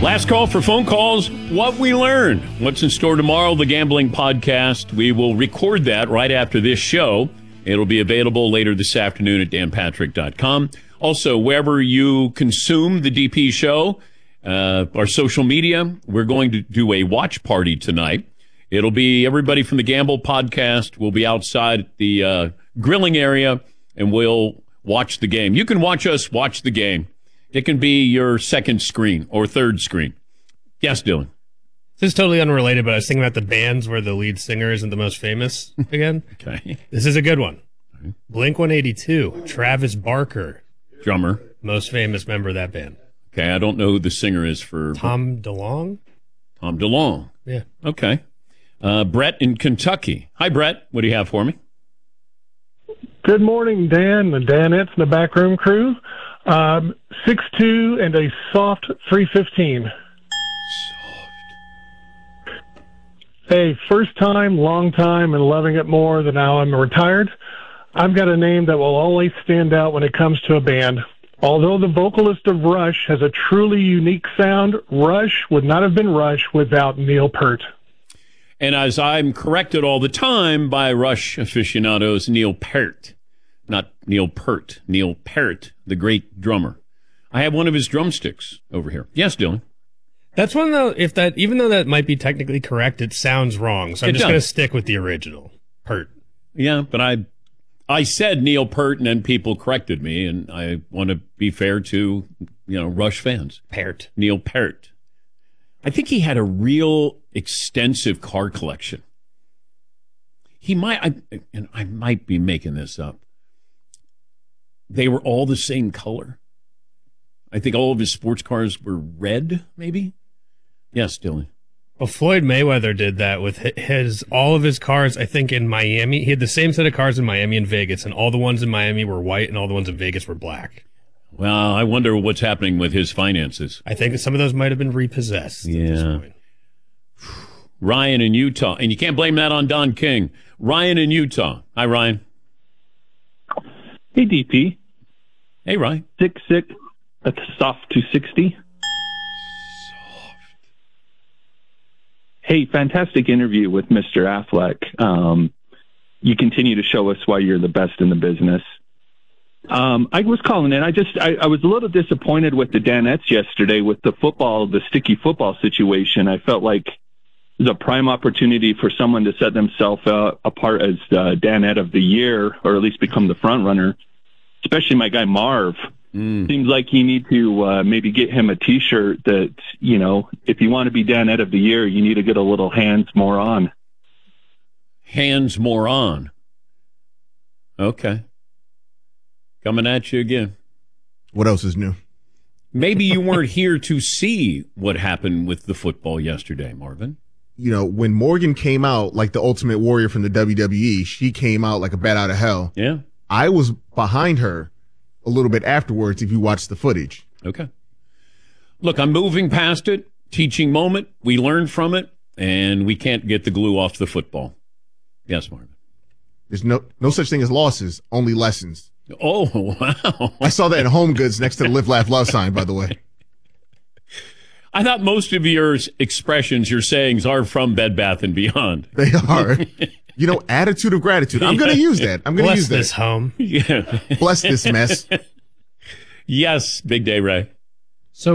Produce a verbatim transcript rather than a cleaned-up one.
Last call for phone calls. What we learned. What's in store tomorrow? The Gambling Podcast. We will record that right after this show. It'll be available later this afternoon at dan patrick dot com. Also, wherever you consume the D P show, uh, our social media, we're going to do a watch party tonight. It'll be everybody from the Gamble Podcast will be outside at the uh, grilling area, and we'll watch the game. You can watch us watch the game. It can be your second screen or third screen. Yes, Dylan. This is totally unrelated, but I was thinking about the bands where the lead singer isn't the most famous again. Okay. This is a good one. Right. Blink one eighty-two, Travis Barker. Drummer. Most famous member of that band. Okay, I don't know who the singer is for... Tom DeLonge? Tom DeLonge. Yeah. Okay. Uh, Brett in Kentucky. Hi, Brett. What do you have for me? Good morning, Dan, the Danettes and the Backroom crew. Um, six two and a soft three fifteen. Soft. Hey, first time, long time, and loving it more than now I'm retired. I've got a name that will always stand out when it comes to a band. Although the vocalist of Rush has a truly unique sound, Rush would not have been Rush without Neil Peart. And as I'm corrected all the time by Rush aficionados, Neil Peart. Not Neil Peart, Neil Peart, the great drummer. I have one of his drumsticks over here. Yes, Dylan. That's one though. If that, even though that might be technically correct, it sounds wrong. So I'm It just does. going to stick with the original. Peart. Yeah, but I, I said Neil Peart, and then people corrected me, and I want to be fair to, you know, Rush fans. Peart. Neil Peart. I think he had a real extensive car collection. He might, I, and I might be making this up. They were all the same color. I think all of his sports cars were red, maybe? Yes, Dylan. Well, Floyd Mayweather did that with his all of his cars, I think, in Miami. He had the same set of cars in Miami and Vegas, and all the ones in Miami were white, and all the ones in Vegas were black. Well, I wonder what's happening with his finances. I think some of those might have been repossessed yeah. at this point. Ryan in Utah. And you can't blame that on Don King. Ryan in Utah. Hi, Ryan. Hey, D P. Hey, Ryan. Six six. That's soft two sixty. Soft. Hey, fantastic interview with Mister Affleck. Um, you continue to show us why you're the best in the business. Um, I was calling in. I just, I, I was a little disappointed with the Danettes yesterday with the football, the sticky football situation. I felt like it was a prime opportunity for someone to set themselves uh, apart as uh, Danette of the year, or at least become the front runner. Especially my guy Marv. Mm. Seems like you need to uh, maybe get him a T-shirt that, you know, if you want to be Danette of the year, you need to get a little hands more on. Hands more on. Okay. Coming at you again. What else is new? Maybe you weren't here to see what happened with the football yesterday, Marvin. You know, when Morgan came out like the Ultimate Warrior from the W W E, she came out like a bat out of hell. Yeah. I was behind her a little bit afterwards if you watch the footage. Okay. Look, I'm moving past it. Teaching moment. We learn from it, and we can't get the glue off the football. Yes, Marvin. There's no no such thing as losses, only lessons. Oh, wow. I saw that in Home Goods next to the Live, Laugh, Love sign, by the way. I thought most of your expressions, your sayings, are from Bed Bath and Beyond. They are. You know, attitude of gratitude. I'm going to use that. I'm going to use that. Bless this home. Yeah. Bless this mess. Yes, Big Day Ray.